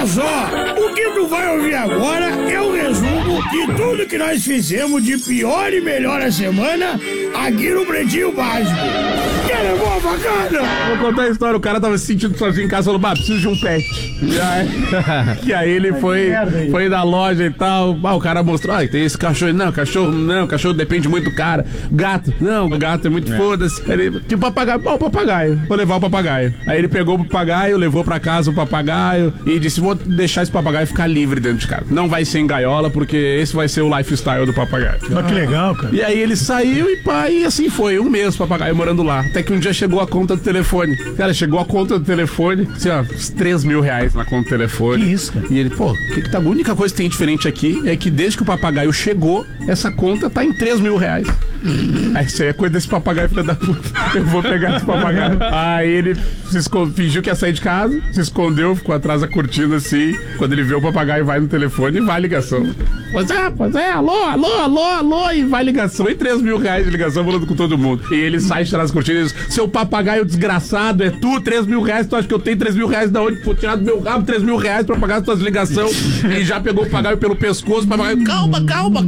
Olha só, o que tu vai ouvir agora é o resumo de tudo que nós fizemos de pior e melhor a semana aqui no Pretinho Básico. Quer levar a facada? Vou contar a história, o cara tava se sentindo sozinho em casa, falou, preciso de um pet. E aí ele foi na loja e tal, o cara mostrou, tem esse cachorro, cachorro depende muito do cara. Gato, não, o gato é muito foda-se. Ele, tipo, papagaio, o papagaio, vou levar o papagaio. Aí ele pegou o papagaio, levou pra casa o papagaio e disse, vou deixar esse papagaio ficar livre dentro de casa. Não vai ser em gaiola, porque esse vai ser o lifestyle do papagaio. Que legal, cara. E aí ele saiu e assim foi, um mês o papagaio morando lá. Até que um dia chegou a conta do telefone. Cara, chegou a conta do telefone, assim, uns 3 mil reais na conta do telefone. Que isso, cara? E ele, a única coisa que tem diferente aqui é que desde que o papagaio chegou, essa conta tá em 3 mil reais. Aí isso aí é coisa desse papagaio, filho da puta. Eu vou pegar esse papagaio. Aí ele fingiu que ia sair de casa, se escondeu, ficou atrás da cortina assim. Quando ele vê o papagaio, vai no telefone e vai a ligação. Pois é, alô, e vai ligação. E 3 mil reais de ligação falando com todo mundo. E ele sai de trás das cortinas e diz, seu papagaio desgraçado, é tu, 3 mil reais, tu acha que eu tenho 3 mil reais da onde? Vou tirar do meu rabo 3 mil reais pra pagar as tuas ligações. E já pegou o papagaio pelo pescoço, o papagaio, calma.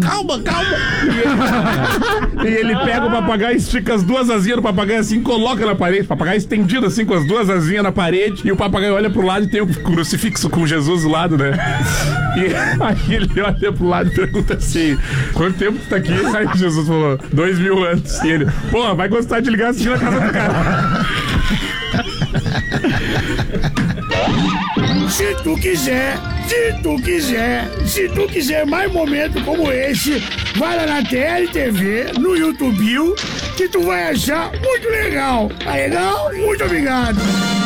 E ele pega o papagaio, estica as duas asinhas do papagaio assim, coloca na parede, o papagaio estendido assim com as duas asinhas na parede, e o papagaio olha pro lado e tem o crucifixo com Jesus do lado, né? E aí ele olha pro lado e pergunta assim, quanto tempo tu tá aqui? Aí Jesus falou, 2 mil anos. E ele, vai gostar de ligar assim na casa do cara. Se tu quiser mais momentos como esse, vai lá na TLTV, no YouTube, que tu vai achar muito legal. Tá legal? Muito obrigado.